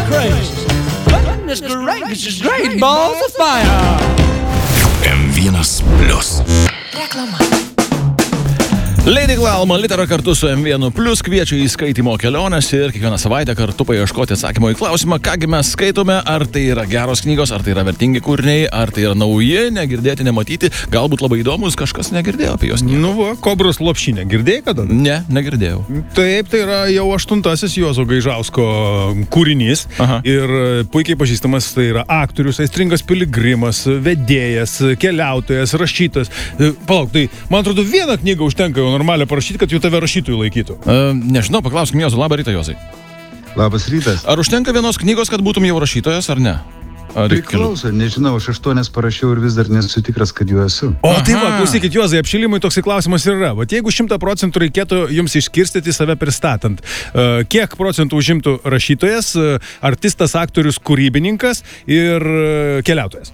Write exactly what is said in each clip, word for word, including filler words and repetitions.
craze. Goodness gracious, great balls of fire. M vienas plius. Reklama. Leidykla Alma Litera kartu su M vienas plius kviečia į skaitymo keliones ir kiekvieną savaitę kartu paieškoti atsakymo į klausimą, kągi mes skaitome, ar tai yra geros knygos, ar tai yra vertingi kūriniai, ar tai yra nauji, negirdėti, nematyti, galbūt labai įdomus, kažkas negirdėjo apie juos. Nu, va, Kobros lopšinė, girdėjai kada? Ne, negirdėjau. Taip, tai yra jau aštuntasis Juozo Gaižausko kūrinys. Aha. Ir puikiai pažįstamas, tai yra aktorius, aistringas piligrimas, vedėjas, keliautojas, rašytojas. Palauk, tai man atrodo vieną knygą užtenka jau normalią parašyti, kad jau tave rašytojų laikytų. Uh, nežinau, paklauskim Juozo. Labą rytą, Juozai. Labas rytas. Ar užtenka vienos knygos, kad būtum jau rašytojas, ar ne? Ar Priklauso, nežinau, aš aštuonias parašiau ir vis dar nesu tikras, kad jų esu. O tai va, klausykit, Juozai, apšilimui toksai klausimas yra. Vat jeigu šimtą procentų reikėtų jums išskirstyti save pristatant, uh, kiek procentų užimtų rašytojas, uh, artistas, aktorius, kūrybininkas ir uh, keliautojas?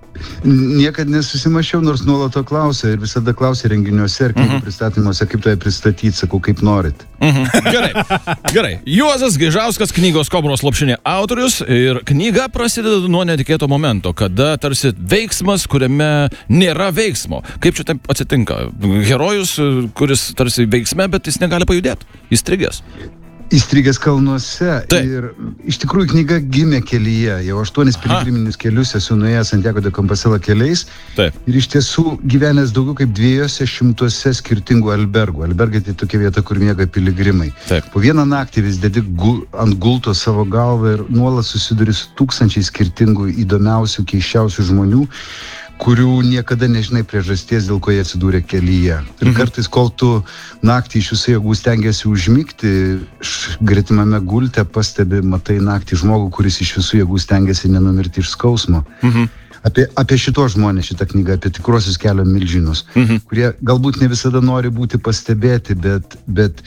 Niekad nesusimašiau, nors nuolat to klausia ir visada klausia renginiuose ir knygų uh-huh. pristatymuose, kaip tai pristatyti, sakau, kaip norit. Mhm. Gerai, gerai. Juozas Gaižauskas, knygos Kobros lopšinė autorius, ir knyga prasideda nuo netikėto momento, kada tarsi veiksmas, kuriame nėra veiksmo. Kaip čia taip atsitinka? Herojus, kuris tarsi veiksme, bet jis negali pajudėti. Įstrigęs. Įstrigęs kalnuose. Taip. Ir iš tikrųjų knyga gimė kelyje. Jau aštuonis piligriminius kelius esu nuėjęs Santiago de Compostela keliais. Taip. Ir iš tiesų gyvenęs daugiau kaip dviejose šimtuose skirtingų albergų. Albergai tai tokia vieta, kur miega piligrimai. Taip. Po vieną naktį vis dedi gul, ant gulto savo galvą ir nuolat susiduri su tūkstančiai skirtingų įdomiausių, keiščiausių žmonių, kurių niekada nežinai priežasties, dėl ko jie atsidūrė kelyje. Ir mhm. kartais, kol tu naktį iš visų jėgų stengiasi užmigti, gretimame gulte pastebi, matai naktį žmogų, kuris iš visų jėgų stengiasi nenumirti iš skausmo. Mhm. Apie, apie šito žmonės šitą knygą, apie tikruosius kelio milžinus, mhm. kurie galbūt ne visada nori būti pastebėti, bet, bet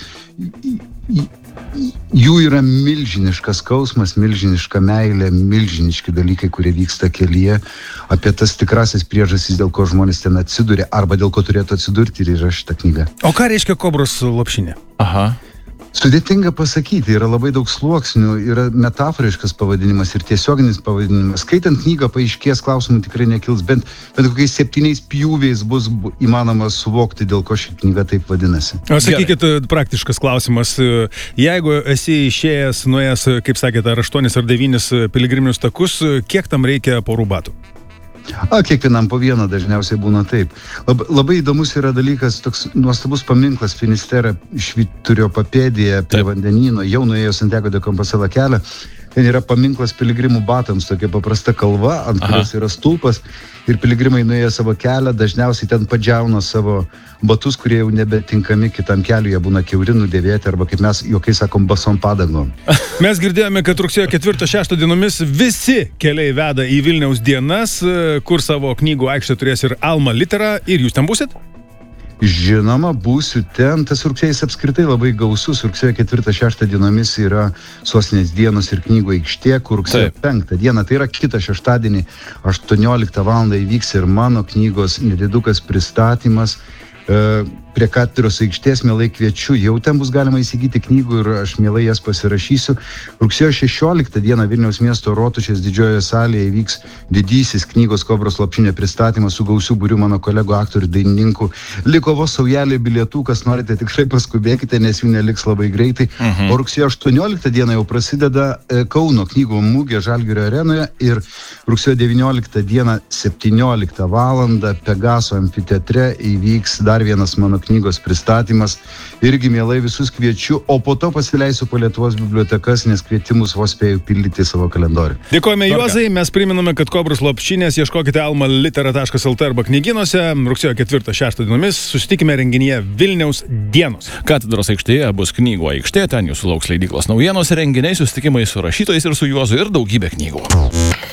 jų yra milžiniškas skausmas, milžiniška meilė, milžiniški dalykai, kurie vyksta kelyje, apie tas tikrasis priežastis, dėl ko žmonės ten atsiduria, arba dėl ko turėtų atsidurti, ir yra šita knyga. O ką reiškia Kobros lopšinė? Aha. Sudėtinga pasakyti, yra labai daug sluoksnių, yra metaforiškas pavadinimas ir tiesioginis pavadinimas. Skaitant knygą paaiškės, klausimų tikrai nekils, bent, bent kokiais septyniais pjūviais bus įmanoma suvokti, dėl ko ši knyga taip vadinasi. O sakykit, Gerai. Praktiškas klausimas. Jeigu esi išėjęs, nuėjęs, kaip sakėte, ar aštuonis ar devynis piligriminius takus, kiek tam reikia porų batų? A, kiekvienam po vieną dažniausiai būna taip. Lab, labai įdomus yra dalykas, toks nuostabus paminklas Finisterre Švyturio papėdėje prie taip. Vandenyno, jau nuėjo Santiago de Compostela kelią. Ten yra paminklas piligrimų batams, tokia paprasta kalva, ant kurios yra stulpas. Ir piligrimai nuėjo savo kelią, dažniausiai ten padžiauna savo batus, kurie jau nebetinkami kitam keliui, jie būna kiauri, nudėvėti, arba kaip mes juokais sakom, basom padangom. Mes girdėjome, kad rugsėjo ketvirtą šeštą dienomis visi keliai veda į Vilniaus dienas, kur savo knygų aikštę turės ir Alma Litera, ir jūs ten būsit? Žinoma, būsiu ten. Tas rugsėjais apskritai labai gausus. Rugsėjo ketvirtą šeštą dienomis yra Sostinės dienos ir knygų aikštė, kur rugsėjo penktą dieną, tai yra kitą šeštadienį, aštuonioliktą valandą įvyks ir mano knygos Nedidukas pristatymas. Prie katedros aikštės mielai kviečiu, jau ten bus galima įsigyti knygų ir aš mielai jas pasirašysiu. Rugsėjo šešioliktą dieną Vilniaus miesto Rotušės didžiojoje salėje įvyks didysis knygos Kobros lopšinė pristatymas su gausiu būriu mano kolegų, aktorių, dainininkų. Liko vos saujelė bilietų, kas norite, tikrai paskubėkite, nes jų neliks labai greitai. Mhm. O rugsėjo aštuonioliktą dieną jau prasideda Kauno knygų mugė Žalgirio arenoje ir rugsėjo devynioliktą dieną septynioliktą valandą Pegaso amfiteatre įvyks dar vienas mano knygos pristatymas. Irgi mielai visus kviečiu, o po to pasileisiu po Lietuvos bibliotekas, nes kvietimus vos spėjau pildyti savo kalendorių. Dėkojame Juozai, mes priminame, kad Kobros lopšinės ieškokite alma litera taškas lt arba knygynuose. Rugsėjo ketvirtą šeštą dienomis susitikime renginyje Vilniaus dienos. Katedros aikštėje bus knygų aikštė, ten jūsų lauks leidyklos naujienos, renginiai, susitikimai su rašytojais ir su Juozu ir daugybė knygų.